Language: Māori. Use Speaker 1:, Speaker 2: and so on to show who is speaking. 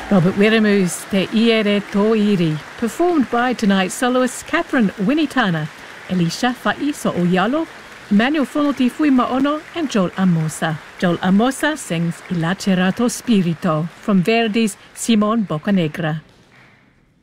Speaker 1: Robert Wiramu's Te Iere Tō Iri, performed by tonight's soloists Catherine Winitana, Elisha Faiso Oyalo, Emmanuel Fonoti Fui Maono, and Joel Amosa. Joel Amosa sings Il Lacerato Spirito from Verdi's Simon Boccanegra.